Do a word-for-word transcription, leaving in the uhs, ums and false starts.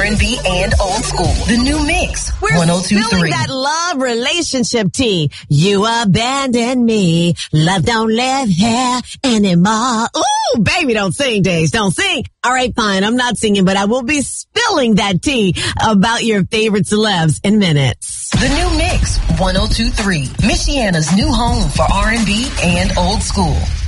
and B and old school. The new mix. We're one oh two point three. spilling that love relationship tea. You abandoned me. Love don't live here anymore. Ooh, baby, don't sing, Days. Don't sing. All right, fine. I'm not singing, but I will be spilling that tea about your favorite celebs in minutes. The new mix. one oh two point three. Michiana's new home for R and B and old school.